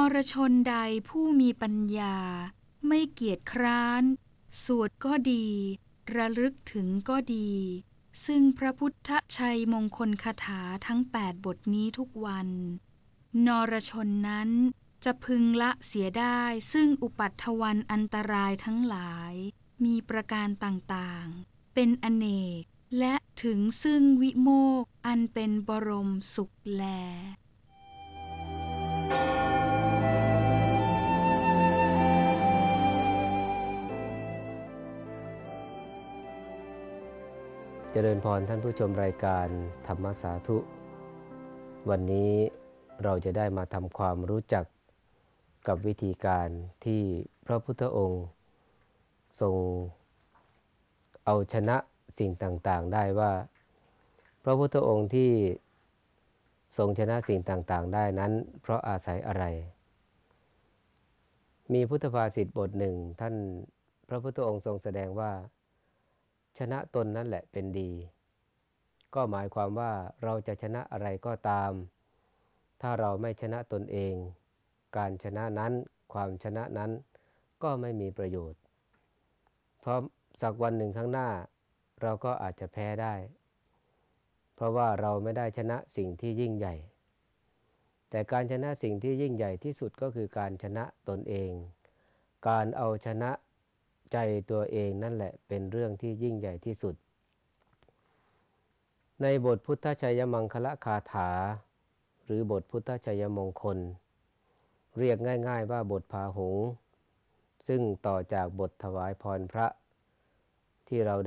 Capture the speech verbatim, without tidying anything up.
รชนใดผู้มีปัญญาไม่เกียจคร้านสวดก็ดีระลึกถึงก็ดีซึ่งพระพุทธชัยมงคลคาถาทั้งแปดบทนี้ทุกวันนรชนนั้นจะพึงละเสียได้ซึ่งอุปัฏฐวันอันตรายทั้งหลายมีประการต่างๆเป็นอเนกและถึงซึ่งวิโมกข์อันเป็นบรมสุขแลเจริญพรท่านผู้ชมรายการธรรมสาธุวันนี้เราจะได้มาทำความรู้จักกับวิธีการที่พระพุทธองค์ทรงเอาชนะสิ่งต่างๆได้ว่าพระพุทธองค์ที่ทรงชนะสิ่งต่างๆได้นั้นเพราะอาศัยอะไรมีพุทธภาษิตบทหนึ่งท่านพระพุทธองค์ทรงแสดงว่าชนะตนนั่นแหละเป็นดีก็หมายความว่าเราจะชนะอะไรก็ตามถ้าเราไม่ชนะตนเองการชนะนั้นความชนะนั้นก็ไม่มีประโยชน์เพราะสักวันหนึ่งข้างหน้าเราก็อาจจะแพ้ได้เพราะว่าเราไม่ได้ชนะสิ่งที่ยิ่งใหญ่แต่การชนะสิ่งที่ยิ่งใหญ่ที่สุดก็คือการชนะตนเองการเอาชนะใจตัวเองนั่นแหละเป็นเรื่องที่ยิ่งใหญ่ที่สุดในบทพุทธชัยมังคลคาถาหรือบทพุทธชัยมงคลเรียกง่ายๆว่าบทพาหุงซึ่งต่อจากบทถวายพรพระที่เรา